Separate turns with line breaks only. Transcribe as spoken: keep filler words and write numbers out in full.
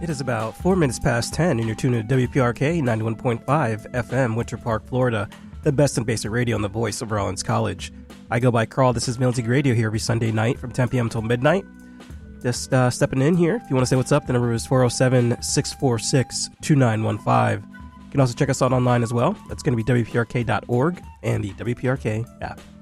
It is about four minutes past ten, and you're tuned to W P R K ninety-one point five F M, Winter Park, Florida, the best in basic radio on the voice of Rollins College. I go by Carl. This is Milty Radio here every Sunday night from ten p.m. until midnight. Just uh, stepping in here. If you want to say what's up, the number is four oh seven, six four six, two nine one five. You can also check us out online as well. That's going to be W P R K dot org and the W P R K app.